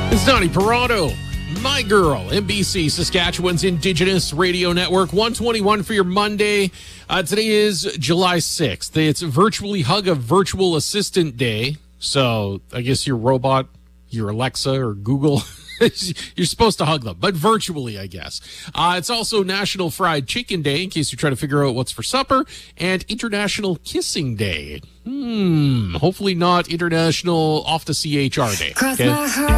It's Donnie Parado, My Girl, NBC, Saskatchewan's Indigenous Radio Network, 121 for your Monday. Today is July 6th. It's Virtually Hug a Virtual Assistant Day. So I guess your robot, your Alexa or Google, you're supposed to hug them, but virtually, I guess. It's also National Fried Chicken Day, in case you're trying to figure out what's for supper, and International Kissing Day. Hopefully not International Off the CHR Day. Cross my heart.